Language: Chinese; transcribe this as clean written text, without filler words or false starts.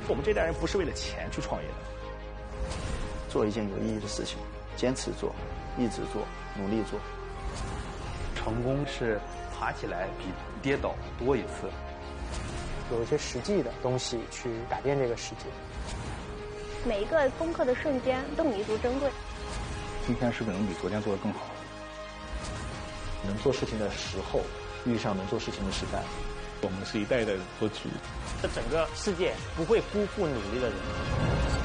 我们这代人不是为了钱去创业的。 做一件有意义的事情，坚持做，一直做，努力做。 成功是爬起来比跌倒多一次。 有一些实际的东西去改变这个世界。 每一个攻克的瞬间都弥足珍贵。 今天是不是能比昨天做得更好？ 能做事情的时候，遇上能做事情的时代。 我们是一代代做主。 这整个世界不会辜负努力的人。